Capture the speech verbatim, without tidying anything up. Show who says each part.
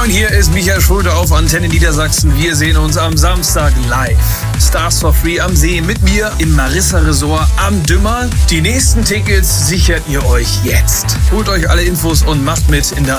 Speaker 1: Moin, hier ist Michael Schulte auf Antenne Niedersachsen. Wir sehen uns am Samstag live. Stars for Free am See mit mir im Marissa Resort am Dümmer. Die nächsten Tickets sichert ihr euch jetzt. Holt euch alle Infos und macht mit in der